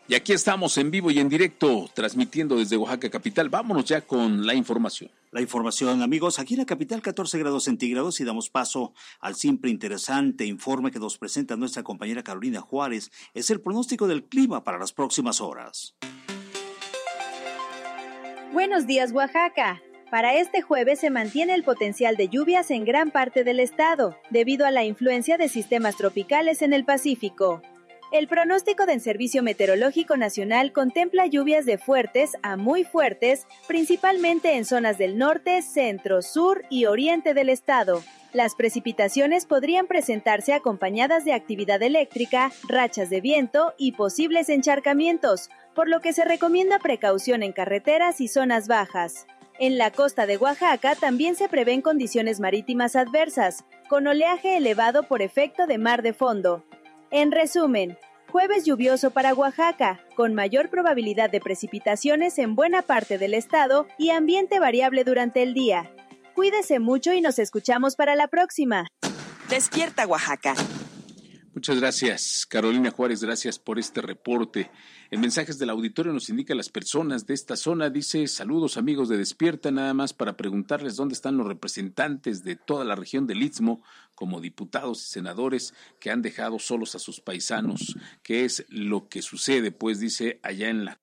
Y aquí estamos en vivo y en directo, transmitiendo desde Oaxaca capital. Vámonos ya con la información. La información, amigos, aquí en la capital 14 grados centígrados y damos paso al siempre interesante informe que nos presenta nuestra compañera Carolina Juárez. Es el pronóstico del clima para las próximas horas. Buenos días, Oaxaca. Para este jueves se mantiene el potencial de lluvias en gran parte del estado, debido a la influencia de sistemas tropicales en el Pacífico. El pronóstico del Servicio Meteorológico Nacional contempla lluvias de fuertes a muy fuertes, principalmente en zonas del norte, centro, sur y oriente del estado. Las precipitaciones podrían presentarse acompañadas de actividad eléctrica, rachas de viento y posibles encharcamientos, por lo que se recomienda precaución en carreteras y zonas bajas. En la costa de Oaxaca también se prevén condiciones marítimas adversas, con oleaje elevado por efecto de mar de fondo. En resumen, jueves lluvioso para Oaxaca, con mayor probabilidad de precipitaciones en buena parte del estado y ambiente variable durante el día. Cuídese mucho y nos escuchamos para la próxima. Despierta, Oaxaca. Muchas gracias, Carolina Juárez, gracias por este reporte. En mensajes del auditorio nos indica las personas de esta zona, dice: saludos amigos de Despierta, nada más para preguntarles dónde están los representantes de toda la región del Istmo, como diputados y senadores que han dejado solos a sus paisanos. ¿Qué es lo que sucede? Pues dice allá en la